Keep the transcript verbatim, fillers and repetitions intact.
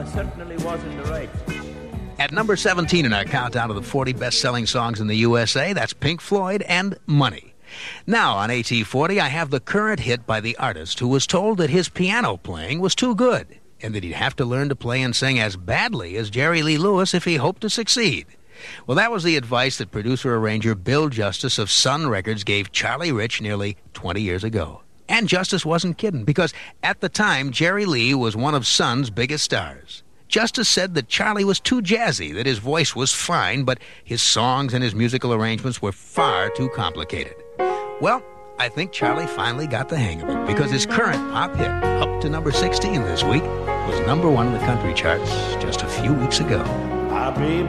certainly was in the right. At number seventeen in our countdown of the forty best-selling songs in the U S A, that's Pink Floyd and Money. Now, on A T forty, I have the current hit by the artist who was told that his piano playing was too good and that he'd have to learn to play and sing as badly as Jerry Lee Lewis if he hoped to succeed. Well, that was the advice that producer-arranger Bill Justice of Sun Records gave Charlie Rich nearly twenty years ago. And Justice wasn't kidding, because at the time, Jerry Lee was one of Sun's biggest stars. Justice said that Charlie was too jazzy, that his voice was fine, but his songs and his musical arrangements were far too complicated. Well, I think Charlie finally got the hang of it, because his current pop hit, up to number sixteen this week, was number one in the country charts just a few weeks ago. Ah, baby.